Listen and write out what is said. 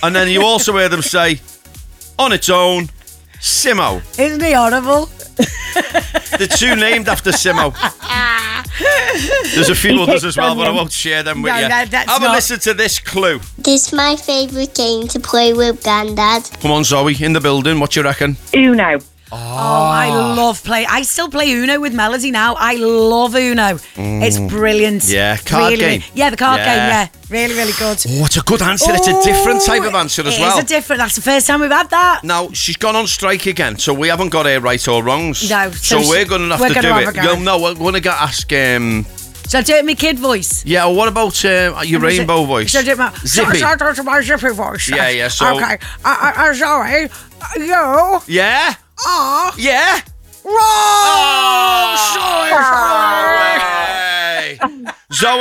And then you also hear them say, on its own, Simo. Isn't he horrible? The two named after Simo. There's a few others as well, but I won't share them with you. Have a listen to this clue. This is my favourite game to play with Grandad. Come on, Zoe, in the building. What you reckon? Uno. Oh, I love play. I still play Uno with Melody now. I love Uno. It's brilliant. Yeah, card game. Yeah, the card game, yeah. Really, really good. Oh, it's a good answer. It's a different type of answer as well. It's a different. That's the first time we've had that. Now, she's gone on strike again, so we haven't got her right or wrongs. No. So we're going to have to do it. No, we're going to ask... Shall I do it in my kid voice? Yeah, well, what about your rainbow voice? Shall I do it my... Zippy. Shall I do it my zippy voice? Yeah, so... Okay. Sorry. You... Yeah? Yeah? Wrong! Oh, Sorry. Zoe.